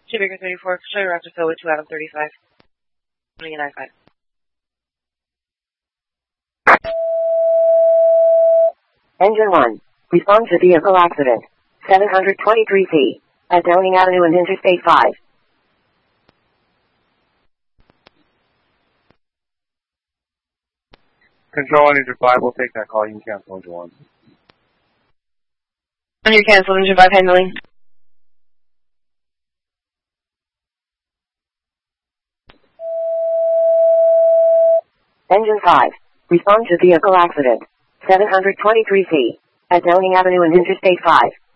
Baker 34, show your route to fill with 2 out of 35. 29.5. Engine 1. Respond to vehicle accident. 723 feet. At Downing Avenue and Interstate 5. Control on Engine 5, we'll take that call. You can cancel Engine 1. On your cancel, Engine 5 handling. Engine 5. Respond to vehicle accident. 723 feet. At Downing Avenue and Interstate 5.